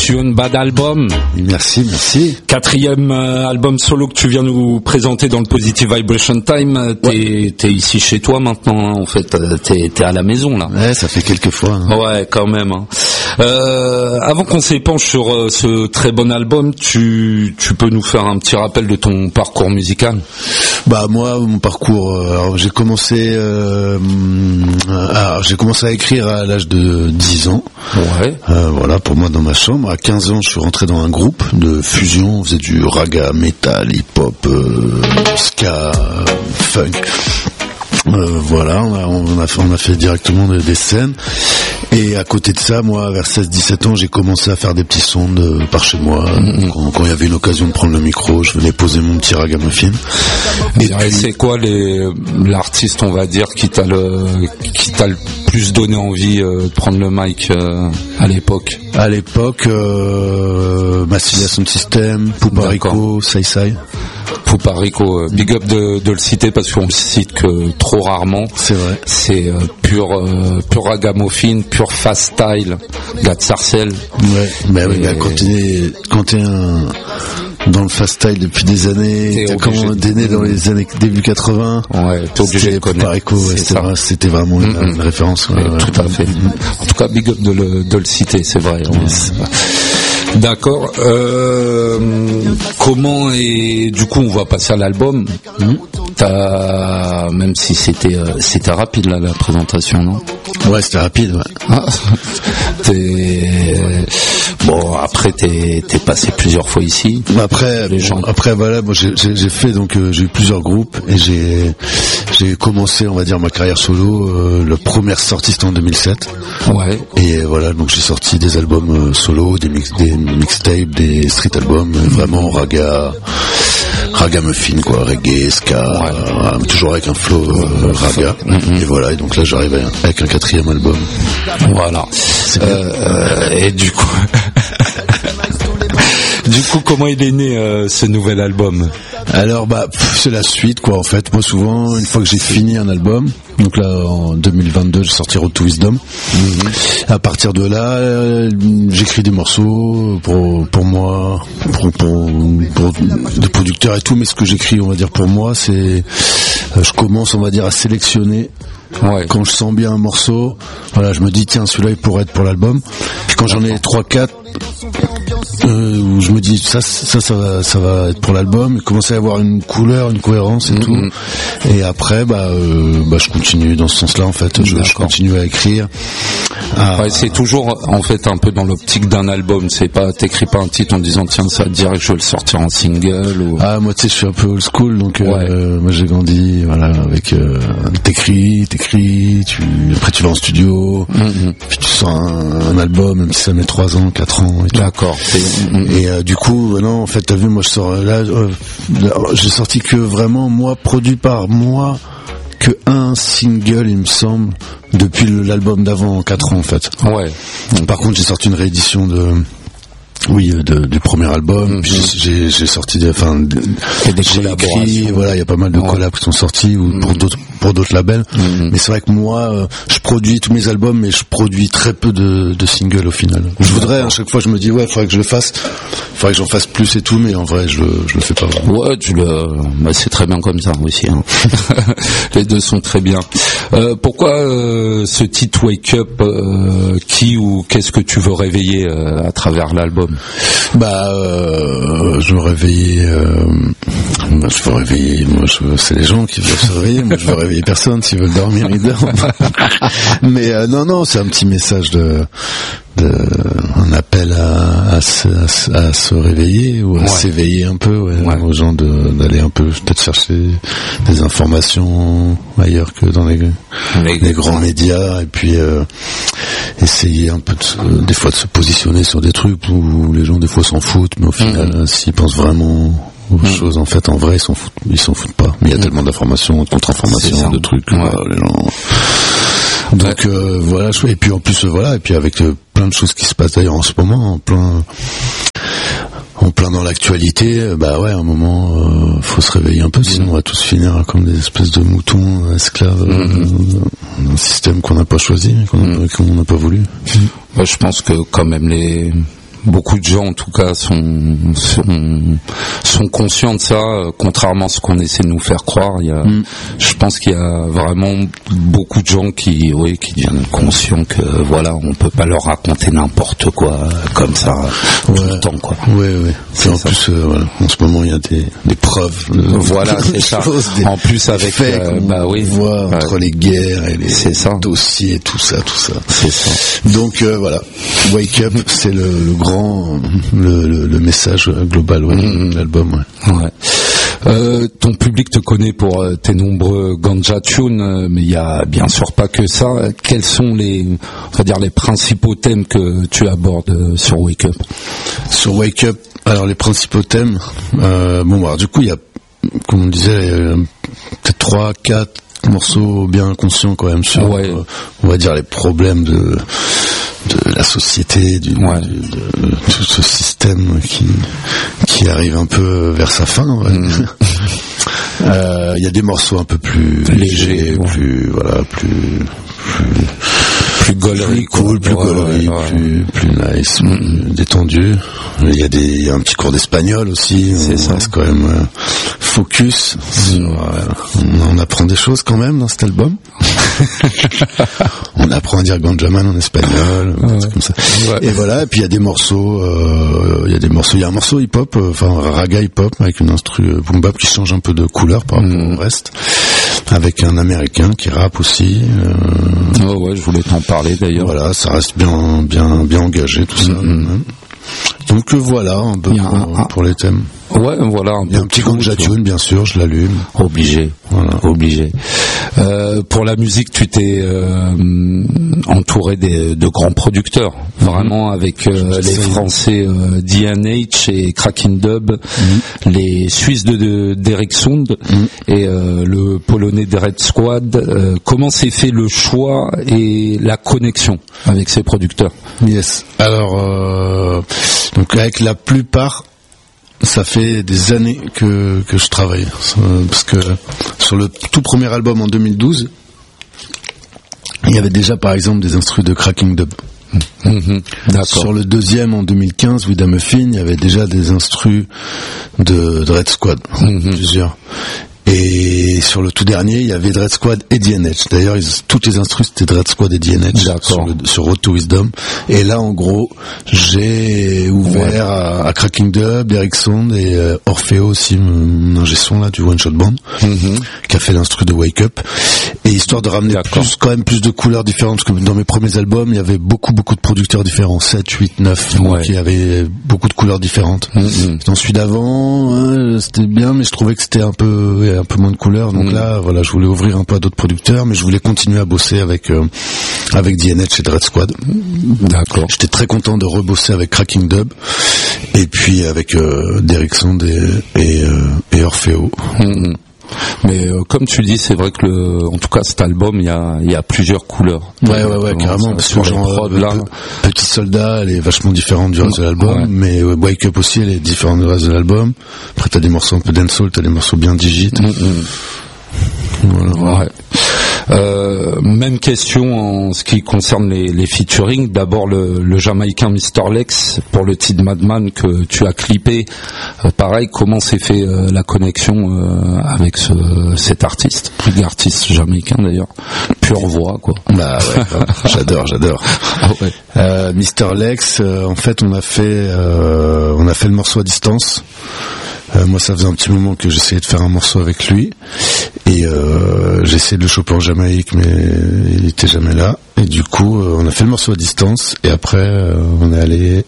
Bad album. Merci. 4e album solo que tu viens nous présenter dans le Positive Vibration Time. T'es ici chez toi maintenant, en fait. T'es à la maison, là. Ouais, ça fait quelques fois. Ouais, quand même. Avant qu'on s'épanche sur ce très bon album, tu peux nous faire un petit rappel de ton parcours musical? Bah moi, mon parcours, alors j'ai commencé à écrire à l'âge de 10 ans. Ouais. Voilà, pour moi dans ma chambre. À 15 ans, je suis rentré dans un groupe de fusion. On faisait du raga, metal, hip-hop, ska, funk. Voilà, on a fait directement des scènes. Et à côté de ça, moi, vers 16-17 ans, j'ai commencé à faire des petits sons par chez moi. Quand il y avait une occasion de prendre le micro, je venais poser mon petit ragamuffin. Et c'est quoi l'artiste, on va dire, qui t'a le plus donné envie de prendre le mic à l'époque? À l'époque, Massilia Sound System, Puparico, Sai Sai. Puparico, big up de le citer parce qu'on le cite que trop rarement. C'est vrai. C'est pur ragamuffin, pur fast style, gars de Sarcelles. Ouais, bah oui, quand t'es dans le fast style depuis des années, t'es né dans les années début 80. Ouais, t'es obligé de connaître. Puparico, c'était vraiment une référence. Ouais, tout à fait. En tout cas, big up de le citer, c'est vrai. Yes. D'accord. Comment et du coup on va passer à l'album. Même si c'était rapide là, la présentation, non? Ouais, c'était rapide. Ouais. Ah, bon, après t'es passé plusieurs fois ici. Après voilà, moi j'ai fait j'ai eu plusieurs groupes et j'ai commencé, on va dire, ma carrière solo. La première sortie c'était en 2007. Ouais. Et voilà, donc j'ai sorti des albums solo, des mixtapes, des street albums, vraiment ragamuffin quoi, reggae, ska, toujours avec un flow raga. Et voilà, et donc là j'arrive avec un 4e album. Voilà. Et du coup comment il est né ce nouvel album? Alors c'est la suite quoi en fait. Moi souvent une fois que j'ai fini un album, donc là en 2022 j'ai sorti Road to Wisdom. À partir de là j'écris des morceaux pour moi, pour des producteurs et tout, mais ce que j'écris on va dire pour moi c'est je commence on va dire à sélectionner. Ouais. Quand je sens bien un morceau, voilà, je me dis tiens celui-là il pourrait être pour l'album. Puis quand j'en ai 3-4 où je me dis ça va être pour l'album, il commence à y avoir une couleur, une cohérence et tout. Et après je continue dans ce sens-là en fait. Je continue à écrire. Ouais, c'est toujours en fait un peu dans l'optique d'un album. C'est pas t'écris pas un titre en disant tiens ça direct je vais le sortir en single ou... Ah moi tu sais je suis un peu old school donc moi j'ai grandi voilà avec t'écris après tu vas en studio puis tu sors un album même si ça met 3 ans 4 ans et tout. D'accord. Et du coup non en fait t'as vu moi je sors là j'ai sorti que vraiment moi produit par moi que un single il me semble depuis l'album d'avant 4 ans en fait. Ouais. Par contre j'ai sorti une réédition du premier album. Puis j'ai sorti j'ai écrit, voilà, il y a pas mal de collabs qui sont sortis ou pour d'autres labels. Mais c'est vrai que moi, je produis tous mes albums, mais je produis très peu de singles au final. Je voudrais, à chaque fois, je me dis ouais, faudrait que je le fasse, faudrait que j'en fasse plus et tout, mais en vrai, je le fais pas vraiment. Ouais, c'est très bien comme ça aussi. Hein. Les deux sont très bien. Pourquoi ce titre Wake Up, qui ou qu'est-ce que tu veux réveiller à travers l'album? Je veux réveiller moi c'est les gens qui veulent se réveiller, moi je veux réveiller personne, s'ils veulent dormir ils dorment. Mais non c'est un petit message un appel à se réveiller ou à s'éveiller un peu aux gens d'aller un peu peut-être chercher des informations ailleurs que dans les grands médias et puis essayer un peu des fois de se positionner sur des trucs où les gens des fois s'en foutent mais au final s'ils pensent vraiment aux choses en fait en vrai ils s'en foutent pas mais il y a tellement d'informations de contre-informations de trucs les gens donc voilà et puis en plus et puis avec plein de choses qui se passent d'ailleurs en ce moment en plein dans l'actualité, à un moment faut se réveiller un peu sinon on va tous finir comme des espèces de moutons esclaves d'un système qu'on n'a pas choisi qu'on n'a pas voulu. Je pense que quand même beaucoup de gens en tout cas sont conscients de ça, contrairement à ce qu'on essaie de nous faire croire. Je pense qu'il y a vraiment beaucoup de gens qui deviennent conscients que voilà, on peut pas leur raconter n'importe quoi comme ça tout le temps, quoi. Oui. En plus, voilà, en ce moment, il y a des preuves. Voilà, c'est ça. En plus, avec on voit entre les guerres et les dossiers, tout ça. C'est ça. Donc voilà, Wake Up, c'est le grand, le message global de l'album. Ouais. Ton public te connaît pour tes nombreux ganja tunes, mais il y a bien sûr pas que ça. Quels sont les principaux thèmes que tu abordes sur Wake Up? Sur Wake Up, alors les principaux thèmes, du coup il y a, comme on disait, peut-être 3-4 morceaux bien inconscients quand même sur, on va dire, les problèmes de la société, de tout ce système qui arrive un peu vers sa fin. Il y a des morceaux un peu plus légers, plus gaulerie, plus nice, plus détendu. Il y a un petit cours d'espagnol aussi. On reste quand même focus. On apprend des choses quand même dans cet album. On apprend à dire Ganjaman en espagnol, comme ça. Et voilà. Et puis il y a des morceaux. Il y a un morceau hip-hop, raga hip-hop avec une instru boom bap qui change un peu de couleur par rapport au reste. Avec un Américain qui rappe aussi. Je voulais t'en parler d'ailleurs. Voilà, ça reste bien engagé tout ça. Donc voilà un peu pour les thèmes. Ouais, voilà. Il y a un petit ganja tune, bien sûr, je l'allume. Obligé. Pour la musique, tu t'es entouré de grands producteurs, vraiment, avec les Français D&H et Cracking Dub, les Suisses d'Eric Sound et le Polonais de Red Squad. Comment s'est fait le choix et la connexion avec ces producteurs? Yes. Alors, donc avec la plupart, ça fait des années que je travaille, parce que sur le tout premier album en 2012, il y avait déjà par exemple des instrus de Cracking Dub. D'accord. Sur le deuxième en 2015, With a Muffin, il y avait déjà des instrus de Red Squad, plusieurs. Et sur le tout dernier, il y avait Red Squad et D&H. D'ailleurs, toutes les instrus c'était Red Squad et D&H sur Road to Wisdom. Et là, en gros, j'ai ouvert à Cracking Dub, Eric Sound et Orfeo aussi, mon ingé son là du One Shot Band, qui a fait l'instru de Wake Up. Et histoire de ramener plus de couleurs différentes, parce que dans mes premiers albums, il y avait beaucoup de producteurs différents, 7, 8, 9, qui avaient beaucoup de couleurs différentes. Dans celui d'avant, c'était bien, mais je trouvais que c'était un peu moins de couleurs, donc là voilà, je voulais ouvrir un peu à d'autres producteurs, mais je voulais continuer à bosser avec D&H et Red Squad. D'accord. J'étais très content de rebosser avec Cracking Dub et puis avec Derek Sound et Orfeo. Mais comme tu dis, c'est vrai que en tout cas cet album, il y a plusieurs couleurs. Ouais, carrément. Sur les prods là, Petit Soldat, elle est vachement différente du reste de l'album, mais Wake Up aussi, elle est différente du reste de l'album. Après, t'as des morceaux un peu dancehall, t'as des morceaux bien digit. Voilà. Même question en ce qui concerne les featuring. D'abord le Jamaïcain Mr. Lex pour le titre Madman que tu as clippé. Pareil, comment s'est fait la connexion avec cet artiste, jamaïcain d'ailleurs, pure voix quoi. Bah ouais, j'adore. Mr. Lex, en fait on a fait le morceau à distance. Moi ça faisait un petit moment que j'essayais de faire un morceau avec lui et j'ai essayé de le choper en Jamaïque mais il était jamais là et du coup on a fait le morceau à distance et après on est allé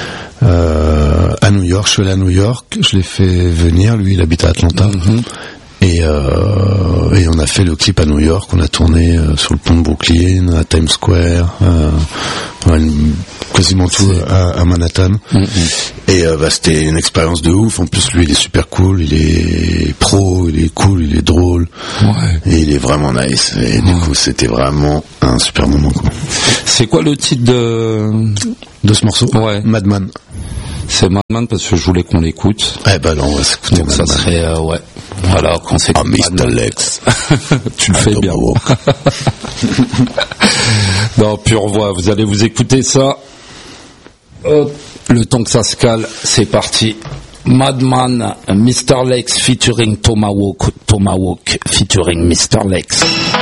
à New York. Je suis allé à New York, je l'ai fait venir, lui il habite à Atlanta. Et on a fait le clip à New York, on a tourné sur le pont de Brooklyn, à Times Square, quasiment tout à Manhattan. Et c'était une expérience de ouf. En plus lui il est super cool, il est pro, il est cool, il est drôle, et il est vraiment nice. Et du coup c'était vraiment un super moment quoi. C'est quoi le titre de ce morceau? Madman. C'est Madman parce que je voulais qu'on l'écoute. Eh ben non, on va s'écouter. Donc ça serait voilà, quand c'est Mr. Lex. Tu le fais bien. Non, pure voix, vous allez vous écouter ça. Hop. Le temps que ça se cale, c'est parti. Madman, Mr. Lex featuring Tomahawk featuring Mr. Lex.